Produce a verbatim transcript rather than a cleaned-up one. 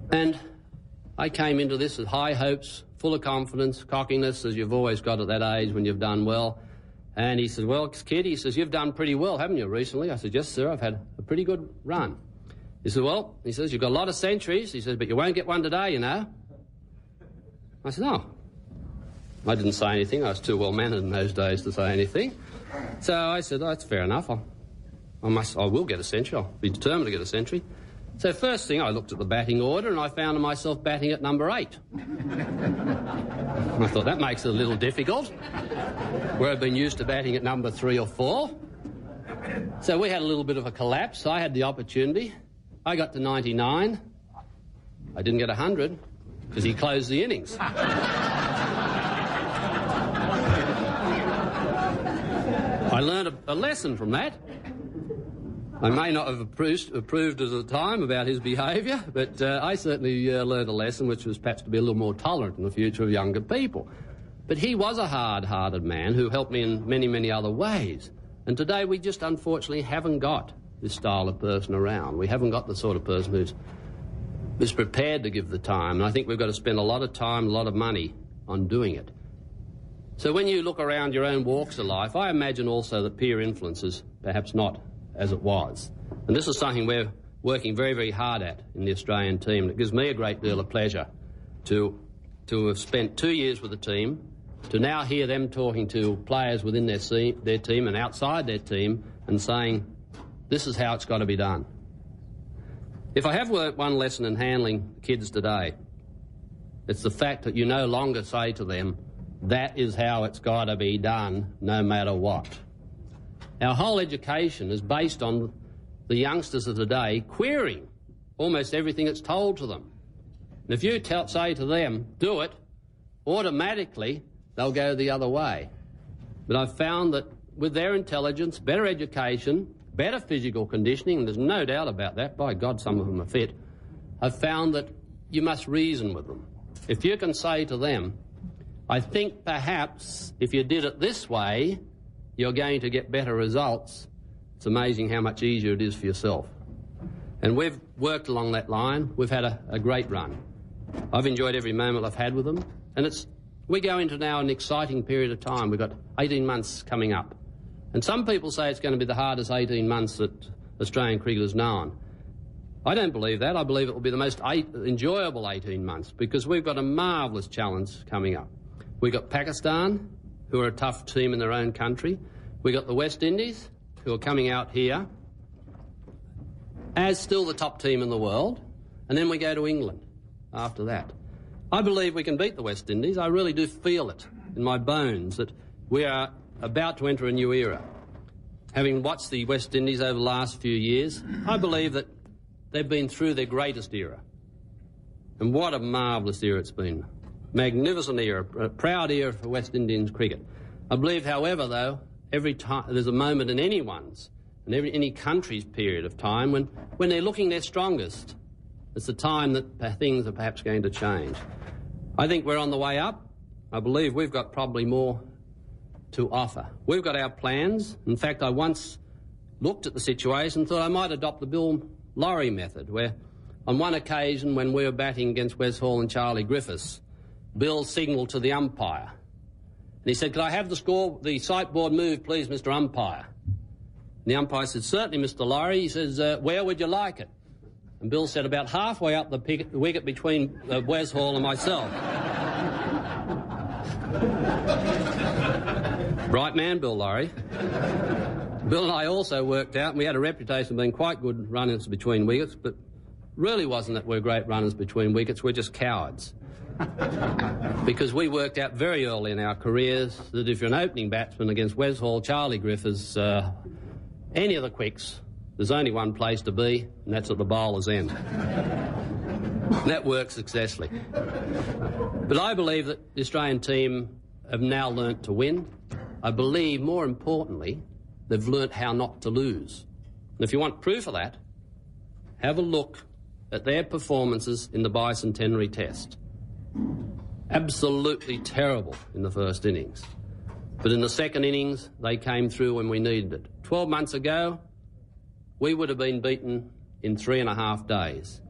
And I came into this with high hopes, full of confidence, cockiness, as you've always got at that age when you've done well. And he said, well, kid, he says, you've done pretty well, haven't you, recently? I said, yes, sir, I've had a pretty good run. He said, well, he says, you've got a lot of centuries. He says, but you won't get one today, you know. I said, oh. I didn't say anything. I was too well-mannered in those days to say anything. So I said, oh, that's fair enough. I'll, I, must, I will get a century. I'll be determined to get a century. So first thing, I looked at the batting order and I found myself batting at number eight. I thought, that makes it a little difficult, where I've been used to batting at number three or four. So we had a little bit of a collapse. I had the opportunity. I got to ninety-nine. I didn't get one hundred because he closed the innings. I learned a, a lesson from that. I may not have approved, approved at the time about his behaviour, but uh, I certainly uh, learned a lesson which was perhaps to be a little more tolerant in the future of younger people. But he was a hard-hearted man who helped me in many, many other ways. And today we just unfortunately haven't got this style of person around. We haven't got the sort of person who's, who's prepared to give the time. And I think we've got to spend a lot of time, a lot of money on doing it. So when you look around your own walks of life, I imagine also that peer influence is perhaps not as it was. And this is something we're working very, very hard at in the Australian team. It gives me a great deal of pleasure to, to have spent two years with the team, to now hear them talking to players within their, se- their team and outside their team and saying, this is how it's got to be done. If I have learnt one lesson in handling kids today, it's the fact that you no longer say to them, that is how it's got to be done, no matter what. Our whole education is based on the youngsters of today querying almost everything that's told to them. And if you tell, say to them, do it, automatically they'll go the other way. But I've found that with their intelligence, better education, better physical conditioning, and there's no doubt about that, by God, some of them are fit, I've found that you must reason with them. If you can say to them, I think perhaps if you did it this way, you're going to get better results, it's amazing how much easier it is for yourself. And we've worked along that line. We've had a, a great run. I've enjoyed every moment I've had with them. And it's, we go into now an exciting period of time. We've got eighteen months coming up. And some people say it's going to be the hardest eighteen months that Australian cricket has known. I don't believe that. I believe it will be the most eight, enjoyable eighteen months because we've got a marvellous challenge coming up. We've got Pakistan, who are a tough team in their own country. We've got the West Indies, who are coming out here as still the top team in the world. And then we go to England after that. I believe we can beat the West Indies. I really do feel it in my bones that we are about to enter a new era. Having watched the West Indies over the last few years, I believe that they've been through their greatest era. And what a marvellous era it's been. Magnificent era, a proud era for West Indian cricket. I believe, however, though, every time there's a moment in anyone's and every, any country's period of time when, when they're looking their strongest. It's the time that things are perhaps going to change. I think we're on the way up. I believe we've got probably more to offer. We've got our plans. In fact, I once looked at the situation and thought I might adopt the Bill Lawry method, where on one occasion when we were batting against Wes Hall and Charlie Griffiths, Bill signalled to the umpire. And he said, could I have the score, the sight board moved, please, Mister Umpire? And the umpire said, certainly, Mister Lawry. He says, uh, where would you like it? And Bill said, about halfway up the picket, wicket between uh, Wes Hall and myself. Bright man, Bill Lawry. Bill and I also worked out, and we had a reputation of being quite good runners between wickets, but really wasn't that we're great runners between wickets, we're just cowards. Because we worked out very early in our careers that if you're an opening batsman against Wes Hall, Charlie Griffiths, uh, any of the quicks, there's only one place to be, and that's at the bowler's end. And that worked successfully. But I believe that the Australian team have now learnt to win. I believe, more importantly, they've learnt how not to lose. And if you want proof of that, have a look at their performances in the Bicentenary Test. Absolutely terrible in the first innings. But in the second innings, they came through when we needed it. Twelve months ago, we would have been beaten in three and a half days.